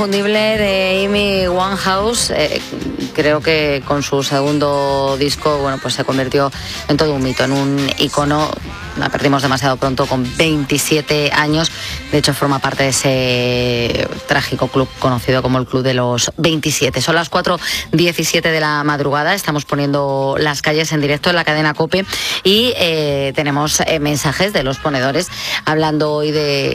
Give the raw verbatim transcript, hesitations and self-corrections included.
Inconfundible de Amy Winehouse, eh, creo que con su segundo disco, bueno, pues se convirtió en todo un mito, en un icono. La perdimos demasiado pronto, con veintisiete años. De hecho, forma parte de ese trágico club conocido como el Club de los veintisiete. Son las cuatro diecisiete de la madrugada. Estamos poniendo Las Calles en directo en la cadena COPE y eh, tenemos eh, mensajes de los ponedores hablando hoy de